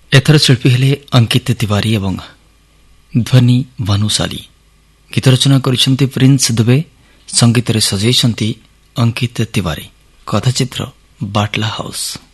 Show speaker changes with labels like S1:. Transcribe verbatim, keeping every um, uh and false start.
S1: एथर शिल्पी हेले अंकित तिवारी एवं ध्वनि भानुशाली। गीत रचना करिसेंती प्रिंस दुबे, संगीत रे सजेइसेंती अंकित तिवारी। कथाचित्र बाटला हाउस।